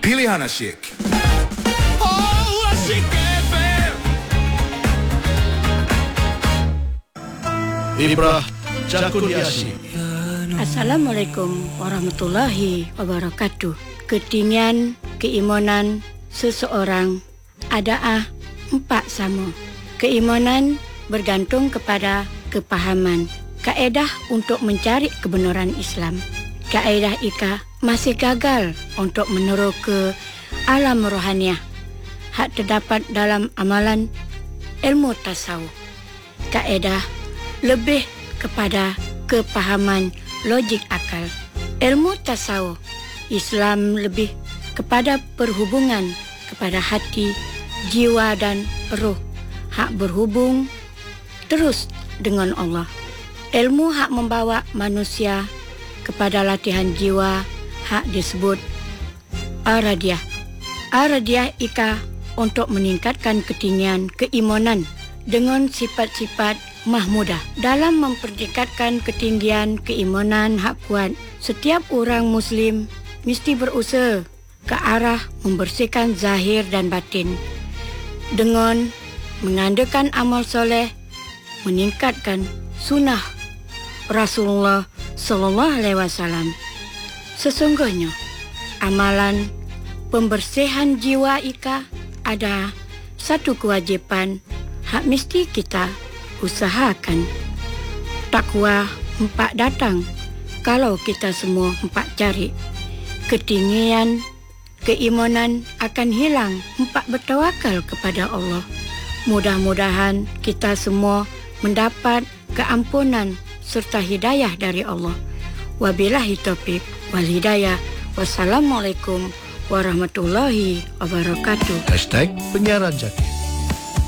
pilihan asyik. Oh, Asyik FM. Ibrah Jakun Asyik. Assalamualaikum warahmatullahi wabarakatuh. Ketinggian keimanan seseorang adalah 4 sama. Keimanan bergantung kepada kepahaman. Kaedah untuk mencari kebenaran Islam. Kaedah ika masih gagal untuk meneru ke alam rohaniah. Hak terdapat dalam amalan ilmu tasawuf. Kaedah lebih kepada kepahaman logik akal. Ilmu tasawuf Islam lebih kepada perhubungan kepada hati, jiwa dan roh. Hak berhubung terus dengan Allah. Ilmu hak membawa manusia kepada latihan jiwa hak disebut Ar-Radiyah. Ar-Radiyah ika untuk meningkatkan ketinggian keimanan dengan sifat-sifat mahmudah. Dalam mempertingkatkan ketinggian keimanan hak kuat, setiap orang Muslim mesti berusaha ke arah membersihkan zahir dan batin dengan mengadakan amal soleh, meningkatkan sunnah Rasulullah Sallallahu Alaihi Wasallam. Sesungguhnya amalan pembersihan jiwa ika ada satu kewajipan hak mesti kita usahakan. Takwa 4 datang kalau kita semua 4 cari. Ketinggian keimanan akan hilang 4 bertawakal kepada Allah. Mudah-mudahan kita semua mendapat keampunan serta hidayah dari Allah. Wabillahi taufiq wal hidayah. Wassalamualaikum warahmatullahi wabarakatuh. #Penyiaran Jaki.